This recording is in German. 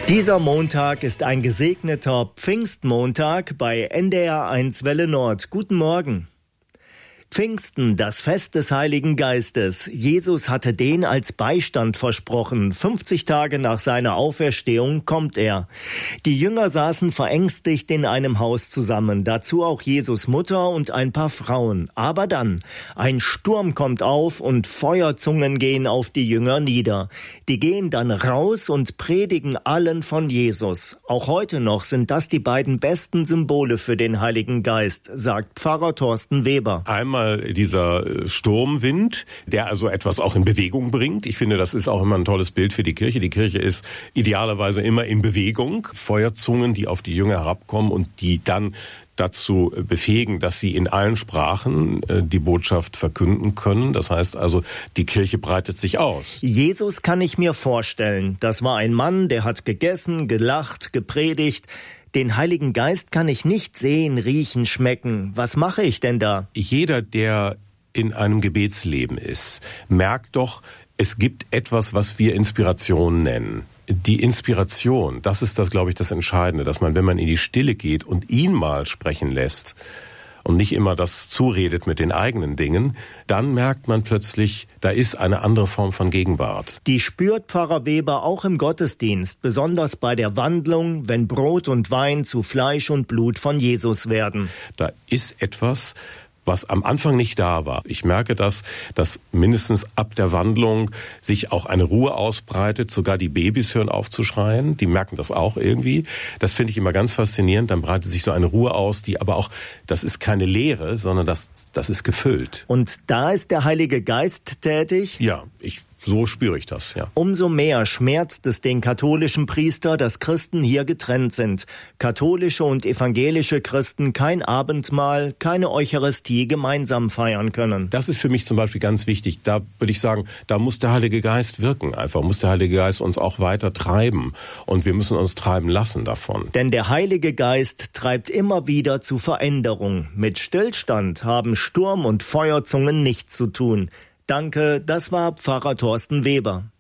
Dieser Montag ist ein gesegneter Pfingstmontag bei NDR 1 Welle Nord. Guten Morgen. Pfingsten, das Fest des Heiligen Geistes. Jesus hatte den als Beistand versprochen. 50 Tage nach seiner Auferstehung kommt er. Die Jünger saßen verängstigt in einem Haus zusammen, dazu auch Jesus Mutter und ein paar Frauen. Aber dann, ein Sturm kommt auf und Feuerzungen gehen auf die Jünger nieder. Die gehen dann raus und predigen allen von Jesus. Auch heute noch sind das die beiden besten Symbole für den Heiligen Geist, sagt Pfarrer Thorsten Weber. Einmal dieser Sturmwind, der also etwas auch in Bewegung bringt. Ich finde, das ist auch immer ein tolles Bild für die Kirche. Die Kirche ist idealerweise immer in Bewegung. Feuerzungen, die auf die Jünger herabkommen und die dann dazu befähigen, dass sie in allen Sprachen die Botschaft verkünden können. Das heißt also, die Kirche breitet sich aus. Jesus kann ich mir vorstellen. Das war ein Mann, der hat gegessen, gelacht, gepredigt. Den Heiligen Geist kann ich nicht sehen, riechen, schmecken. Was mache ich denn da? Jeder, der in einem Gebetsleben ist, merkt doch, es gibt etwas, was wir Inspiration nennen. Die Inspiration, das ist das, glaube ich, das Entscheidende, dass man, wenn man in die Stille geht und ihn mal sprechen lässt und nicht immer das zuredet mit den eigenen Dingen, dann merkt man plötzlich, da ist eine andere Form von Gegenwart. Die spürt Pfarrer Weber auch im Gottesdienst, besonders bei der Wandlung, wenn Brot und Wein zu Fleisch und Blut von Jesus werden. Da ist etwas, was am Anfang nicht da war. Ich merke das, dass mindestens ab der Wandlung sich auch eine Ruhe ausbreitet. Sogar die Babys hören auf zu schreien. Die merken das auch irgendwie. Das finde ich immer ganz faszinierend. Dann breitet sich so eine Ruhe aus, die aber auch, das ist keine Leere, sondern das ist gefüllt. Und da ist der Heilige Geist tätig? Ja, so spüre ich das, ja. Umso mehr schmerzt es den katholischen Priester, dass Christen hier getrennt sind. Katholische und evangelische Christen kein Abendmahl, keine Eucharistie gemeinsam feiern können. Das ist für mich zum Beispiel ganz wichtig. Da würde ich sagen, da muss der Heilige Geist wirken einfach. Muss der Heilige Geist uns auch weiter treiben. Und wir müssen uns treiben lassen davon. Denn der Heilige Geist treibt immer wieder zu Veränderung. Mit Stillstand haben Sturm und Feuerzungen nichts zu tun. Danke, das war Pfarrer Thorsten Weber.